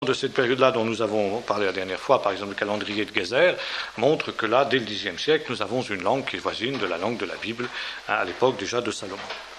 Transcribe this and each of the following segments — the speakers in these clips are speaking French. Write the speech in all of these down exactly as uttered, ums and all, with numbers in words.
de cette période-là dont nous avons parlé la dernière fois, par exemple le calendrier de Gézer, montre que là, dès le dixième siècle, nous avons une langue qui est voisine de la langue de la Bible, hein, à l'époque déjà de Salomon.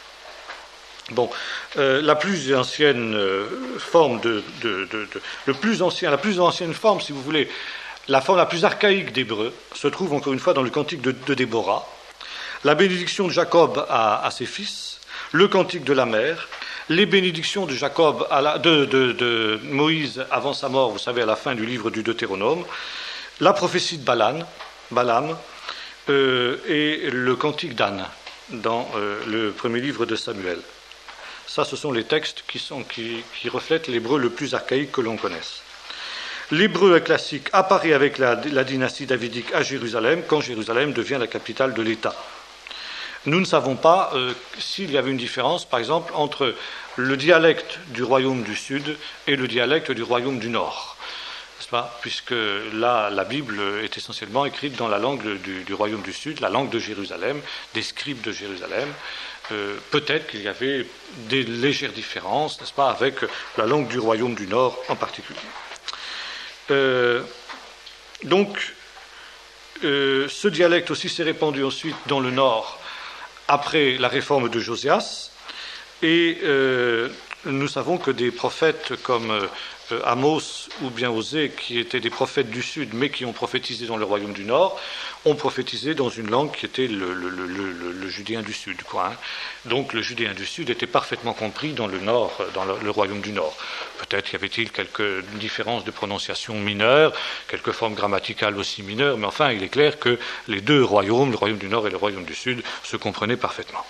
Bon, euh, la plus ancienne euh, forme de, de, de, de le plus ancien, la plus ancienne forme, si vous voulez, la forme la plus archaïque d'hébreu, se trouve encore une fois dans le cantique de, de Déborah, la bénédiction de Jacob à, à ses fils, le cantique de la mère, les bénédictions de Jacob, à la, de, de, de Moïse avant sa mort, vous savez, à la fin du livre du Deutéronome, la prophétie de Balaam, Balaam euh, et le cantique d'Anne dans euh, le premier livre de Samuel. Ça, ce sont les textes qui, sont, qui, qui reflètent l'hébreu le plus archaïque que l'on connaisse. L'hébreu classique apparaît avec la, la dynastie davidique à Jérusalem, quand Jérusalem devient la capitale de l'État. Nous ne savons pas euh, s'il y avait une différence, par exemple, entre le dialecte du royaume du Sud et le dialecte du royaume du Nord, n'est-ce pas ? Puisque là, la Bible est essentiellement écrite dans la langue du, du royaume du Sud, la langue de Jérusalem, des scribes de Jérusalem. Euh, peut-être qu'il y avait des légères différences, n'est-ce pas, avec la langue du royaume du Nord en particulier. Euh, donc, euh, ce dialecte aussi s'est répandu ensuite dans le Nord, après la réforme de Josias, et euh, nous savons que des prophètes comme euh, Amos ou bien Osée, qui étaient des prophètes du Sud, mais qui ont prophétisé dans le royaume du Nord, ont prophétisé dans une langue qui était le, le, le, le, le judéen du Sud, quoi, hein. Donc le judéen du Sud était parfaitement compris dans le Nord, dans le, le royaume du Nord. Peut-être y avait-il quelques différences de prononciation mineures, quelques formes grammaticales aussi mineures, mais enfin, il est clair que les deux royaumes, le royaume du Nord et le royaume du Sud, se comprenaient parfaitement.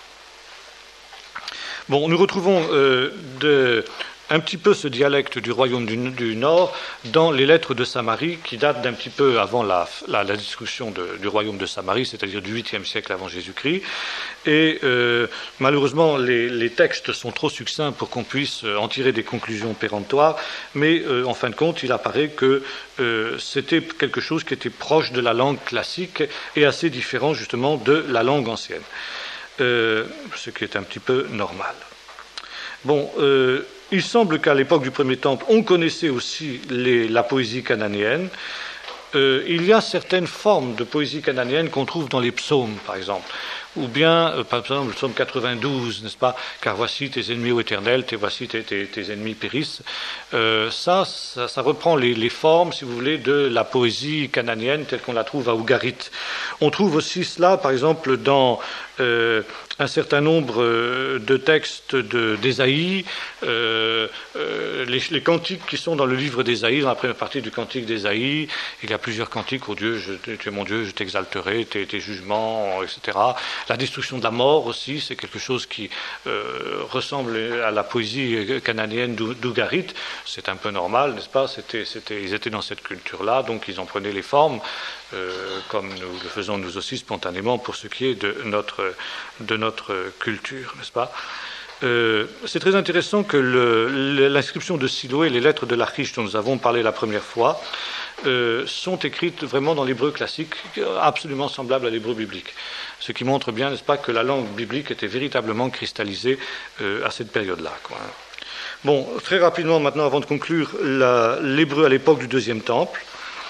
Bon, nous retrouvons euh, de, un petit peu ce dialecte du royaume du, du Nord dans les lettres de Samarie, qui datent d'un petit peu avant la, la, la destruction de, du royaume de Samarie, c'est-à-dire du huitième siècle avant Jésus-Christ. Et euh, malheureusement, les, les textes sont trop succincts pour qu'on puisse en tirer des conclusions péremptoires, mais euh, en fin de compte, il apparaît que euh, c'était quelque chose qui était proche de la langue classique et assez différent justement de la langue ancienne. Euh, ce qui est un petit peu normal. Bon, euh, il semble qu'à l'époque du Premier Temple, on connaissait aussi les, la poésie cananéenne. Euh, il y a certaines formes de poésie cananéenne qu'on trouve dans les psaumes, par exemple. Ou bien, euh, par exemple, le psaume quatre-vingt-douze, n'est-ce pas ? Car voici tes ennemis, ô Éternel, tes voici tes, tes, tes ennemis périssent. Euh, ça, ça, ça reprend les, les formes, si vous voulez, de la poésie cananéenne telle qu'on la trouve à Ougarit. On trouve aussi cela, par exemple, dans euh, un certain nombre de textes de, d'Ésaïe, euh, euh, les, les cantiques qui sont dans le livre d'Ésaïe, dans la première partie du cantique d'Ésaïe. Il y a plusieurs cantiques, ô Dieu, je, tu es mon Dieu, je t'exalterai, tes, tes jugements, et cetera. La destruction de la mort aussi, c'est quelque chose qui euh, ressemble à la poésie cananéenne d'Ougarit. C'est un peu normal, n'est-ce pas ? C'était, c'était, ils étaient dans cette culture-là, donc ils en prenaient les formes, euh, comme nous le faisons nous aussi spontanément pour ce qui est de notre, de notre culture, n'est-ce pas ? Euh, c'est très intéressant que le, l'inscription de Siloé et les lettres de l'Archiche dont nous avons parlé la première fois euh, sont écrites vraiment dans l'hébreu classique, absolument semblable à l'hébreu biblique. Ce qui montre bien, n'est-ce pas, que la langue biblique était véritablement cristallisée euh, à cette période-là, quoi. Bon, très rapidement maintenant, avant de conclure, la, l'hébreu à l'époque du Deuxième Temple.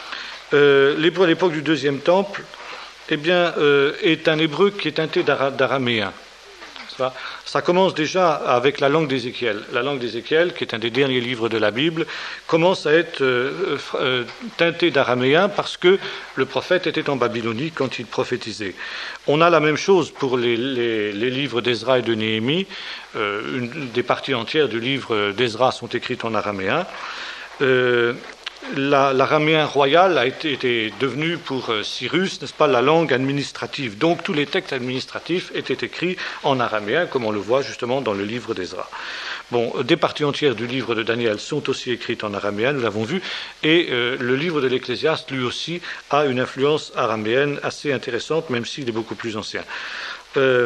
Euh, l'hébreu à l'époque du Deuxième Temple, eh bien, euh, est un hébreu qui est teinté d'ara, d'araméen. Ça, ça commence déjà avec la langue d'Ézéchiel. La langue d'Ézéchiel, qui est un des derniers livres de la Bible, commence à être euh, euh, teintée d'araméen parce que le prophète était en Babylonie quand il prophétisait. On a la même chose pour les, les, les livres d'Ezra et de Néhémie. Euh, une, des parties entières du livre d'Ezra sont écrites en araméen. Euh, La, l'araméen royal a été, été devenu pour Cyrus, n'est-ce pas, la langue administrative. Donc tous les textes administratifs étaient écrits en araméen, comme on le voit justement dans le livre d'Ezra. Bon, des parties entières du livre de Daniel sont aussi écrites en araméen, nous l'avons vu, et euh, le livre de l'Ecclésiaste, lui aussi, a une influence araméenne assez intéressante, même s'il est beaucoup plus ancien. Euh,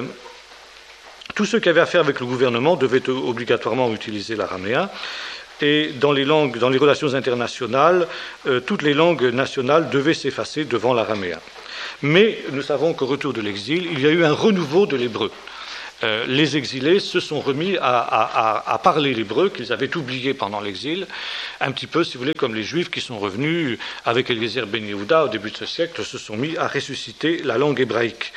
tous ceux qui avaient affaire avec le gouvernement devaient obligatoirement utiliser l'araméen. Et dans les langues, dans les relations internationales, euh, toutes les langues nationales devaient s'effacer devant l'araméen. Mais nous savons qu'au retour de l'exil, il y a eu un renouveau de l'hébreu. euh, les exilés se sont remis à, à, à parler l'hébreu qu'ils avaient oublié pendant l'exil, un petit peu, si vous voulez, comme les Juifs qui sont revenus avec Eliezer Ben Yehuda au début de ce siècle, se sont mis à ressusciter la langue hébraïque.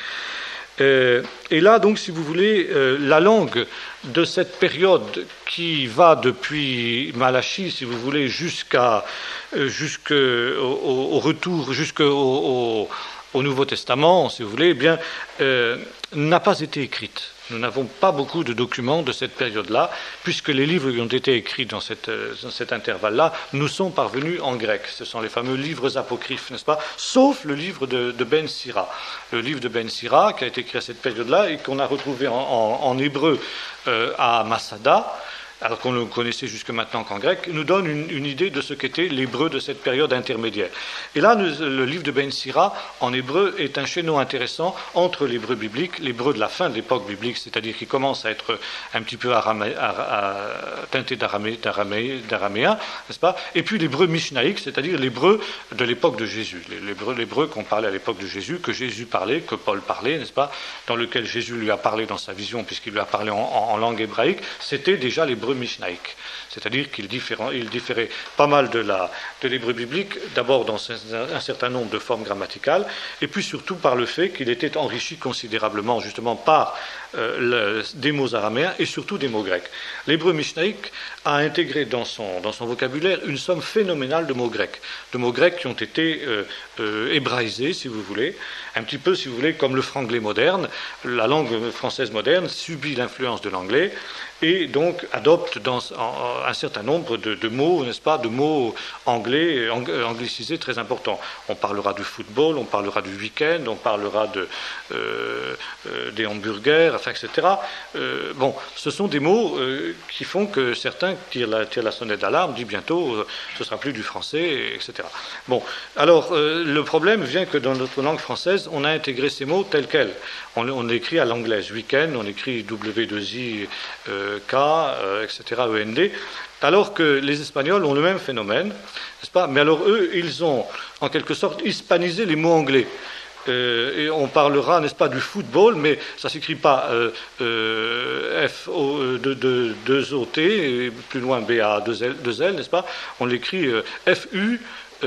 Euh, et là, donc, si vous voulez, euh, la langue de cette période qui va depuis Malachie, si vous voulez, jusqu'à, euh, jusqu'au au, au retour, jusqu'au au, au Nouveau Testament, si vous voulez, eh bien, euh, n'a pas été écrite. Nous n'avons pas beaucoup de documents de cette période-là, puisque les livres qui ont été écrits dans, cette, dans cet intervalle-là nous sont parvenus en grec. Ce sont les fameux livres apocryphes, n'est-ce pas? Sauf le livre de, de Ben Sira. Le livre de Ben Sira, qui a été écrit à cette période-là et qu'on a retrouvé en, en, en hébreu euh, à Masada, alors qu'on le connaissait jusque maintenant qu'en grec, nous donne une, une idée de ce qu'était l'hébreu de cette période intermédiaire. Et là, nous, le livre de Ben Sira, en hébreu, est un chaînon intéressant entre l'hébreu biblique, l'hébreu de la fin de l'époque biblique, c'est-à-dire qui commence à être un petit peu aramé, à, à, teinté d'aramé, d'aramé, d'araméen, n'est-ce pas? Et puis l'hébreu mishnaïque, c'est-à-dire l'hébreu de l'époque de Jésus, l'hébreu, l'hébreu qu'on parlait à l'époque de Jésus, que Jésus parlait, que Paul parlait, n'est-ce pas? Dans lequel Jésus lui a parlé dans sa vision, puisqu'il lui a parlé en, en, en langue hébraïque, c'était déjà l'hébreu mishnaïque, c'est-à-dire qu'il différait, il différait pas mal de, la, de l'hébreu biblique, d'abord dans un certain nombre de formes grammaticales, et puis surtout par le fait qu'il était enrichi considérablement justement par euh, le, des mots araméens et surtout des mots grecs. L'hébreu mishnaïque a intégré dans son, dans son vocabulaire une somme phénoménale de mots grecs, de mots grecs qui ont été euh, euh, hébraïsés, si vous voulez, un petit peu, si vous voulez, comme le franglais moderne. La langue française moderne subit l'influence de l'anglais, et donc adopte dans un certain nombre de, de mots, n'est-ce pas, de mots anglais, anglicisés très importants. On parlera du football, on parlera du week-end, on parlera de, euh, euh, des hamburgers, enfin, et cetera. Euh, bon, ce sont des mots euh, qui font que certains tirent la, tirent la sonnette d'alarme, disent bientôt, euh, ce sera plus du français, et cetera. Bon, alors, euh, le problème vient que dans notre langue française, on a intégré ces mots tels quels. On, on écrit à l'anglaise week-end, on écrit W deux I euh, K, euh, et cetera, E N D, alors que les Espagnols ont le même phénomène, n'est-ce pas? Mais alors eux, ils ont en quelque sorte hispanisé les mots anglais. Euh, et on parlera, n'est-ce pas, du football, mais ça ne s'écrit pas euh, euh, F O deux O T, et plus loin B A deux L, n'est-ce pas? On l'écrit euh, F U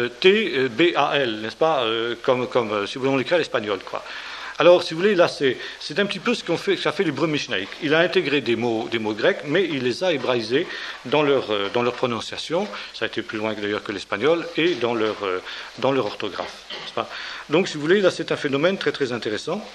T B A L, n'est-ce pas? euh, Comme, comme si vous voulez, on l'écrit à l'espagnol, quoi. Alors, si vous voulez, là, c'est, c'est un petit peu ce qu'on fait, qu'a fait l'hébreu mishnaïque. Il a intégré des mots, des mots grecs, mais il les a hébraïsés dans leur, euh, dans leur prononciation, ça a été plus loin d'ailleurs que l'espagnol, et dans leur, euh, dans leur orthographe. N'est-ce pas? Donc, si vous voulez, là, c'est un phénomène très, très intéressant.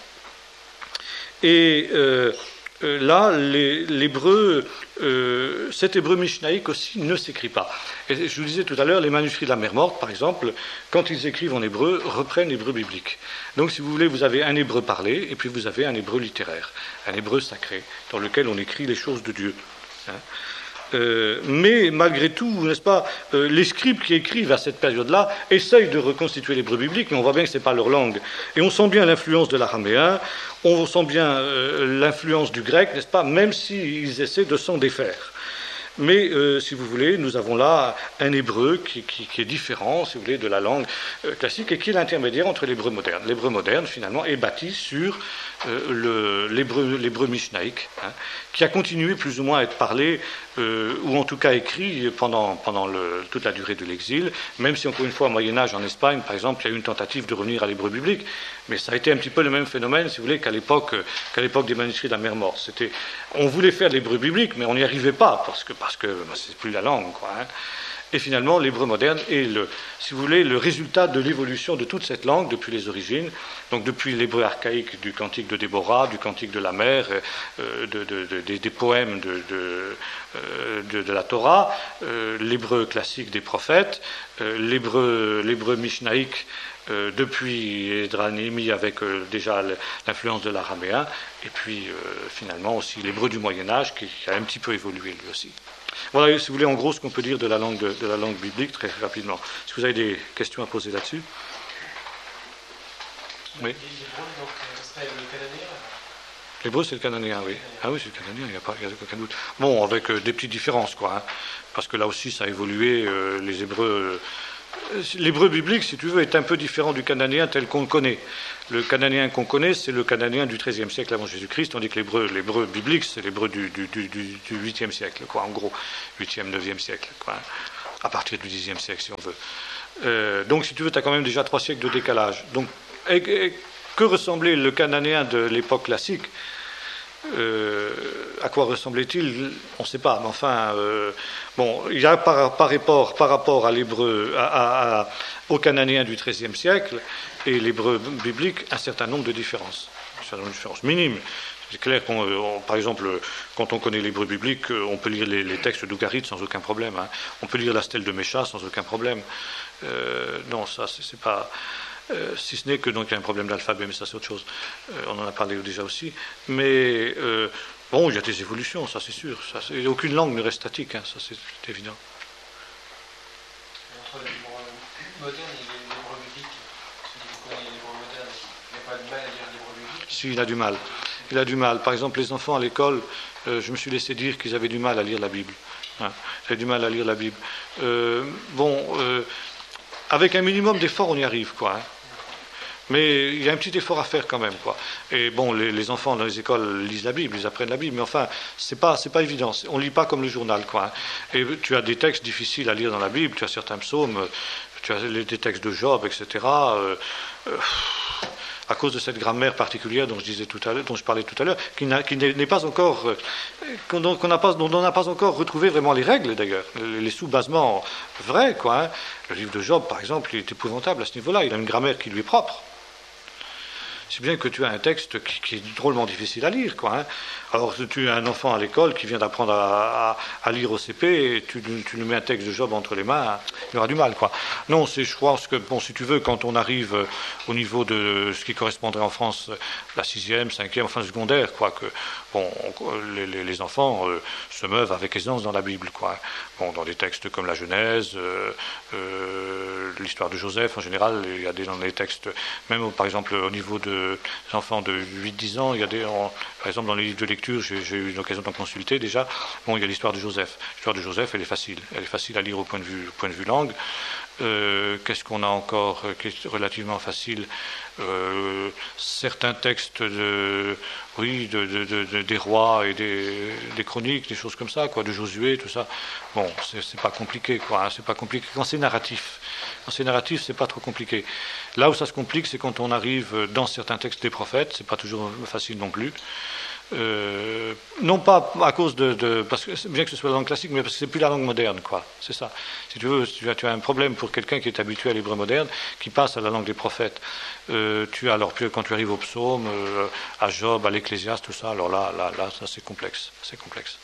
Et euh, euh, là, les, l'hébreu, euh, cet hébreu mishnaïque aussi ne s'écrit pas. Et je vous disais tout à l'heure, les manuscrits de la Mer Morte, par exemple, quand ils écrivent en hébreu, reprennent l'hébreu biblique. Donc, si vous voulez, vous avez un hébreu parlé, et puis vous avez un hébreu littéraire, un hébreu sacré, dans lequel on écrit les choses de Dieu. Hein. Euh, mais malgré tout, n'est-ce pas, euh, les scribes qui écrivent à cette période-là essayent de reconstituer l'hébreu biblique, mais on voit bien que ce n'est pas leur langue. Et on sent bien l'influence de l'araméen, on sent bien euh, l'influence du grec, n'est-ce pas, même s'ils essaient de s'en défaire. Mais, euh, si vous voulez, nous avons là un hébreu qui, qui, qui est différent, si vous voulez, de la langue euh, classique, et qui est l'intermédiaire entre l'hébreu moderne. L'hébreu moderne, finalement, est bâti sur euh, le, l'hébreu, l'hébreu mishnaïque, hein, qui a continué plus ou moins à être parlé, euh, ou en tout cas écrit pendant, pendant le, toute la durée de l'exil, même si, encore une fois, au Moyen-Âge, en Espagne, par exemple, il y a eu une tentative de revenir à l'hébreu biblique, mais ça a été un petit peu le même phénomène, si vous voulez, qu'à l'époque, qu'à l'époque des manuscrits de la Mer Morte. C'était, on voulait faire l'hébreu biblique, mais on n'y arrivait pas, parce que, parce que bah, c'est plus la langue, quoi. Hein. Et finalement, l'hébreu moderne est, le, si vous voulez, le résultat de l'évolution de toute cette langue depuis les origines, donc depuis l'hébreu archaïque du cantique de Déborah, du cantique de la mer, euh, de, de, de, des, des poèmes de, de, de, de la Torah, euh, l'hébreu classique des prophètes, euh, l'hébreu, l'hébreu mishnaïque, Euh, depuis Esdras Néhémie avec euh, déjà l'influence de l'araméen, et puis euh, finalement aussi l'hébreu du Moyen-Âge qui, qui a un petit peu évolué lui aussi. Voilà, si vous voulez, en gros, ce qu'on peut dire de la langue, de, de la langue biblique, très rapidement. Est-ce que vous avez des questions à poser là-dessus? Oui. L'hébreu, c'est le cananéen, oui. Ah oui, c'est le cananéen, il n'y a pas, il y a aucun doute. Bon, avec euh, des petites différences, quoi, hein, parce que là aussi, ça a évolué, euh, les hébreux... Euh, l'hébreu biblique, si tu veux, est un peu différent du cananéen tel qu'on le connaît. Le cananéen qu'on connaît, c'est le cananéen du treizième siècle avant Jésus-Christ, tandis que l'hébreu, l'hébreu biblique, c'est l'hébreu du, du, du, du huitième siècle, quoi, en gros, huitième, neuvième siècle, quoi, à partir du dixième siècle, si on veut. Euh, donc, si tu veux, tu as quand même déjà trois siècles de décalage. Donc, et, et, que ressemblait le cananéen de l'époque classique? Euh, à quoi ressemblait-il? On ne sait pas, mais enfin, euh, bon, il y a par, par, rapport, par rapport à l'hébreu, à, à, à, au cananéen du treizième siècle et l'hébreu biblique, un certain nombre de différences, un certain nombre de différences minimes. C'est clair qu'on, on, par exemple, quand on connaît l'hébreu biblique, on peut lire les, les textes d'Ougarit sans aucun problème. Hein. On peut lire la stèle de Mécha sans aucun problème. Euh, non, ça, c'est, c'est pas. Euh, si ce n'est que donc il y a un problème d'alphabet, mais ça c'est autre chose. Euh, on en a parlé déjà aussi. Mais euh, bon, il y a des évolutions, ça c'est sûr. Ça, c'est, aucune langue ne reste statique, hein, ça c'est, c'est évident. Entre l'hébreu moderne et l'hébreu biblique, celui qui connaît l'hébreu moderne, il n'a pas de mal à lire l'hébreu biblique? Si, il a du mal. Il a du mal. Par exemple, les enfants à l'école, euh, je me suis laissé dire qu'ils avaient du mal à lire la Bible. Hein, ils avaient du mal à lire la Bible. Euh, bon, euh, avec un minimum d'effort, on y arrive, quoi. Hein. Mais il y a un petit effort à faire quand même, quoi. Et bon, les, les enfants dans les écoles lisent la Bible, ils apprennent la Bible, mais enfin, c'est pas, c'est pas évident. On lit pas comme le journal, quoi. Hein. Et tu as des textes difficiles à lire dans la Bible. Tu as certains psaumes, tu as des textes de Job, et cetera. Euh, euh, à cause de cette grammaire particulière dont je disais tout à l'heure, dont je parlais tout à l'heure, qui, n'a, qui n'est pas encore, euh, qu'on, qu'on n'a pas, dont on n'a pas encore retrouvé vraiment les règles d'ailleurs, les, les sous-basements vrais, quoi. Hein. Le livre de Job, par exemple, il est épouvantable à ce niveau-là. Il a une grammaire qui lui est propre. Si bien que tu as un texte qui, qui est drôlement difficile à lire, quoi. Hein. Alors, tu as un enfant à l'école qui vient d'apprendre à, à, à lire au C P, et tu, tu lui mets un texte de Job entre les mains, hein, il aura du mal, quoi. Non, c'est, je pense que, bon, si tu veux, quand on arrive au niveau de ce qui correspondrait en France, la sixième, cinquième, enfin secondaire, quoi, que, bon, les, les, les enfants euh, se meuvent avec aisance dans la Bible, quoi. Bon, dans des textes comme la Genèse, euh, euh, l'histoire de Joseph, en général, il y a des, dans les textes, même par exemple au niveau de des enfants de huit dix ans, il y a des, en, par exemple dans les livres de lecture, j'ai, j'ai eu l'occasion d'en consulter déjà, bon, il y a l'histoire de Joseph. L'histoire de Joseph, elle est facile, elle est facile à lire au point de vue, au point de vue langue. Euh, qu'est-ce qu'on a encore qui est relativement facile? euh, Certains textes de, oui, de, de, de, de, des rois et des, des chroniques, des choses comme ça, quoi, de Josué, tout ça. Bon, c'est, c'est pas compliqué, quoi. Hein, c'est pas compliqué quand c'est narratif. Quand c'est narratif, c'est pas trop compliqué. Là où ça se complique, c'est quand on arrive dans certains textes des prophètes. C'est pas toujours facile non plus. Euh, non pas à cause de, de parce que bien que ce soit la langue classique, mais parce que c'est plus la langue moderne, quoi. C'est ça. Si tu veux, si tu as, tu as un problème pour quelqu'un qui est habitué à l'hébreu moderne, qui passe à la langue des prophètes. Euh, tu as alors quand tu arrives au psaume, euh, à Job, à l'Ecclésiaste, tout ça. Alors là, là, là, ça c'est complexe. C'est complexe.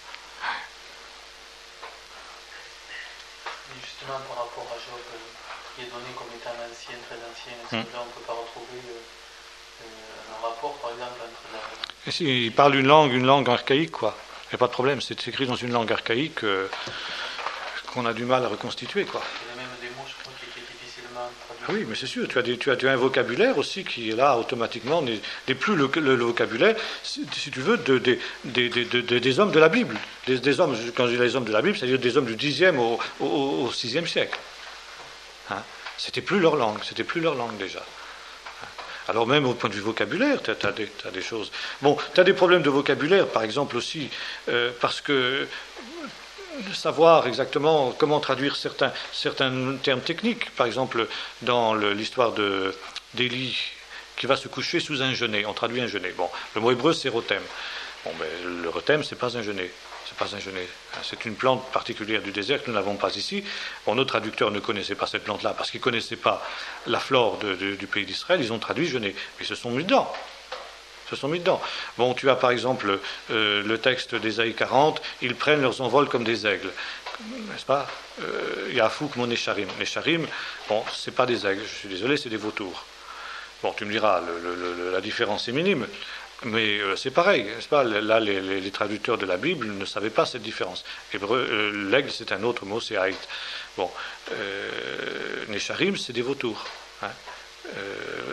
Et justement, par rapport à Job, euh, qui est donné comme étant ancien, très ancien, est-ce que là on ne peut pas retrouver euh, euh, un rapport, par exemple, entre la Et si, il parle une langue, une langue archaïque, quoi. Il n'y a pas de problème, c'est écrit dans une langue archaïque euh, qu'on a du mal à reconstituer, quoi. Il y a même des mots, je crois, qui étaient difficilement traduits. Ah oui, mais c'est sûr, tu as, des, tu, as, tu as un vocabulaire aussi qui est là automatiquement, n'est, n'est plus le, le, le vocabulaire, si, si tu veux, de, de, de, de, de, de, des hommes de la Bible. Des, des hommes, quand je dis les hommes de la Bible, c'est-à-dire des hommes du dixième au, au, au sixième siècle. Hein? C'était plus leur langue, c'était plus leur langue déjà. Alors même au point de vue vocabulaire, tu as des, des choses... Bon, tu as des problèmes de vocabulaire, par exemple aussi, euh, parce que savoir exactement comment traduire certains, certains termes techniques, par exemple dans le, l'histoire de, d'Élie, qui va se coucher sous un genêt, on traduit un genêt. Bon, le mot hébreu c'est rotem. Bon, ben, le rotem, c'est pas un genêt. C'est pas un genêt. C'est une plante particulière du désert que nous n'avons pas ici. Bon, nos traducteurs ne connaissaient pas cette plante-là parce qu'ils ne connaissaient pas la flore de, de, du pays d'Israël. Ils ont traduit genêt. Mais ils se sont mis dedans. Ils se sont mis dedans. Bon, tu as par exemple euh, le texte d'Ésaïe quarante. Ils prennent leurs envols comme des aigles. N'est-ce pas? Il y a Fouk, mon Nécharim. Nécharim, bon, c'est pas des aigles. Je suis désolé, c'est des vautours. Bon, tu me diras, le, le, le, la différence est minime. Mais euh, c'est pareil, n'est-ce pas? Là, les, les, les traducteurs de la Bible ne savaient pas cette différence. Hébreu, euh, l'aigle, c'est un autre mot, c'est haït. Bon, euh, Nécharim, c'est des vautours. Hein. Euh,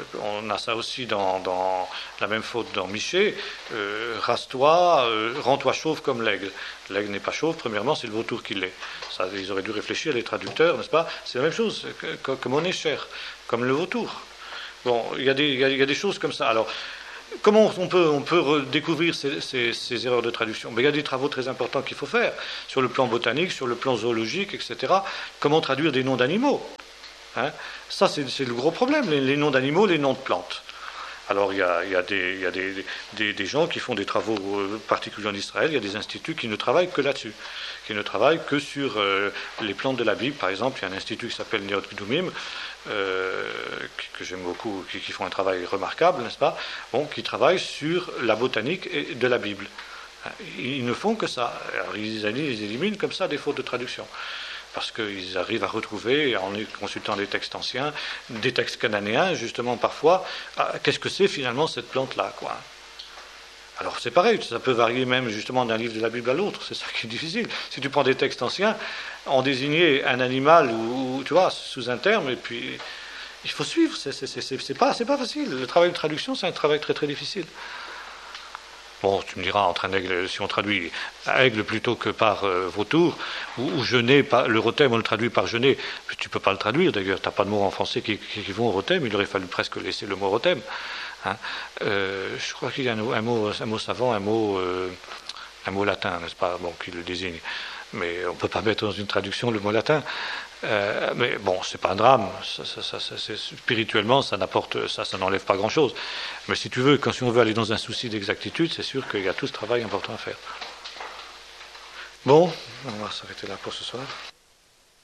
on a ça aussi dans, dans la même faute dans Michée. Euh, rase-toi, euh, rends-toi chauve comme l'aigle. L'aigle n'est pas chauve, premièrement, c'est le vautour qui l'est. Ça, ils auraient dû réfléchir, les traducteurs, n'est-ce pas? C'est la même chose, que, comme on est cher, comme le vautour. Bon, il y a des, il y a, il y a des choses comme ça. Alors, comment on peut, on peut découvrir ces, ces, ces erreurs de traduction? Mais il y a des travaux très importants qu'il faut faire, sur le plan botanique, sur le plan zoologique, et cetera. Comment traduire des noms d'animaux? Hein? Ça, c'est, c'est le gros problème, les, les noms d'animaux, les noms de plantes. Alors, il y a, il y a, des, il y a des, des, des gens qui font des travaux particuliers en Israël, il y a des instituts qui ne travaillent que là-dessus, qui ne travaillent que sur euh, les plantes de la Bible. Par exemple, il y a un institut qui s'appelle Neot Kdumim, euh, que j'aime beaucoup, qui, qui font un travail remarquable, n'est-ce pas? Bon, qui travaillent sur la botanique de la Bible. Ils ne font que ça. Alors, ils, ils éliminent comme ça des fautes de traduction. Parce qu'ils arrivent à retrouver, en consultant des textes anciens, des textes cananéens, justement, parfois, ah, qu'est-ce que c'est finalement cette plante-là, quoi. Alors c'est pareil, ça peut varier même justement d'un livre de la Bible à l'autre, c'est ça qui est difficile. Si tu prends des textes anciens, on désignait un animal, ou, ou tu vois, sous un terme, et puis il faut suivre, c'est, c'est, c'est, c'est, pas, c'est pas facile. Le travail de traduction, c'est un travail très très difficile. Bon, tu me diras, entre un aigle, si on traduit aigle plutôt que par euh, vautour, ou, ou genet, par, le rotem, on le traduit par genet, tu ne peux pas le traduire, d'ailleurs, tu n'as pas de mots en français qui, qui, qui vont au rotem, il aurait fallu presque laisser le mot rotem. Hein. Euh, je crois qu'il y a un, un, mot, un mot savant, un mot, euh, un mot latin, n'est-ce pas, bon, qui le désigne. Mais on ne peut pas mettre dans une traduction le mot latin. Euh, mais bon, c'est pas un drame. Ça, ça, ça, ça, c'est, spirituellement, ça n'apporte, ça, ça n'enlève pas grand-chose. Mais si tu veux, quand si on veut aller dans un souci d'exactitude, c'est sûr qu'il y a tout ce travail important à faire. Bon, on va s'arrêter là pour ce soir.